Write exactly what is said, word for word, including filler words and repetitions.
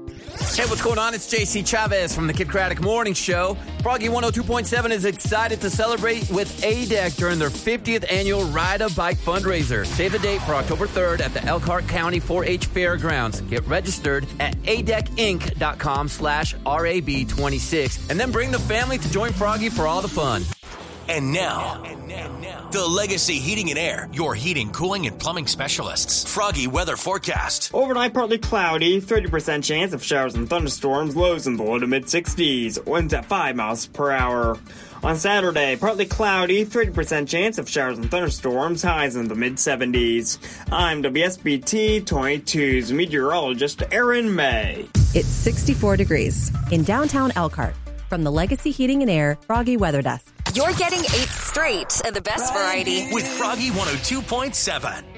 Hey, what's going on? It's J C Chavez from the Kid Craddock Morning Show. Froggy one oh two point seven is excited to celebrate with A D E C during their fiftieth annual Ride a Bike fundraiser. Save the date for October third at the Elkhart County four H Fairgrounds. Get registered at adecinc.com slash RAB26 and then bring the family to join Froggy for all the fun. And now, and now, and now, the Legacy Heating and Air, your heating, cooling, and plumbing specialists. Froggy weather forecast. Overnight, partly cloudy, thirty percent chance of showers and thunderstorms, lows in the low to mid-sixties, winds at five miles per hour. On Saturday, partly cloudy, thirty percent chance of showers and thunderstorms, highs in the mid-seventies. I'm W S B T twenty-two's meteorologist Aaron May. It's sixty-four degrees in downtown Elkhart. From the Legacy Heating and Air Froggy Weather Desk. You're getting eight straight of the best variety. With Froggy one oh two point seven.